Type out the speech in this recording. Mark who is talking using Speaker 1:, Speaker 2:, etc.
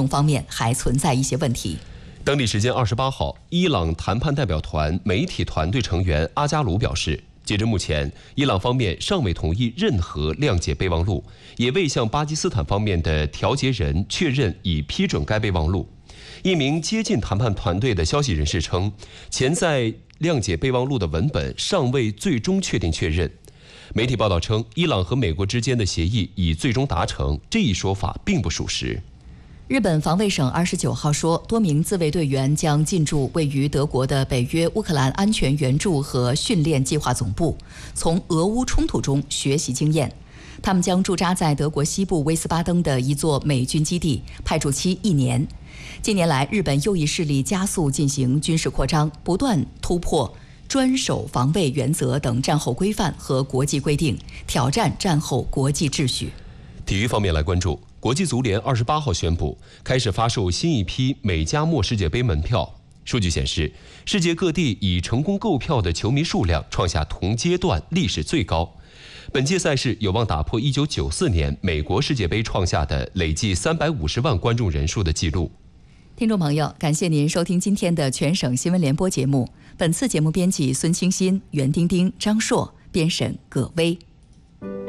Speaker 1: 动方面还存在一些问题。
Speaker 2: 当地时间28号，伊朗谈判代表团媒体团队成员阿加鲁表示，截至目前，伊朗方面尚未同意任何谅解备忘录，也未向巴基斯坦方面的调解人确认已批准该备忘录。一名接近谈判团队的消息人士称，潜在谅解备忘录的文本尚未最终确定确认。媒体报道称，伊朗和美国之间的协议已最终达成，这一说法并不属实。
Speaker 1: 日本防卫省29号说，多名自卫队员将进驻位于德国的北约乌克兰安全援助和训练计划总部，从俄乌冲突中学习经验。他们将驻扎在德国西部威斯巴登的一座美军基地，派驻期1年。近年来，日本右翼势力加速进行军事扩张，不断突破专守防卫原则等战后规范和国际规定，挑战战后国际秩序。
Speaker 2: 体育方面来关注，国际足联28号宣布开始发售新一批美加墨世界杯门票。数据显示，世界各地已成功购票的球迷数量创下同阶段历史最高。本届赛事有望打破1994年美国世界杯创下的累计350万观众人数的纪录。
Speaker 1: 听众朋友，感谢您收听今天的全省新闻联播节目。本次节目编辑孙清新、袁丁丁、张硕，编审葛薇。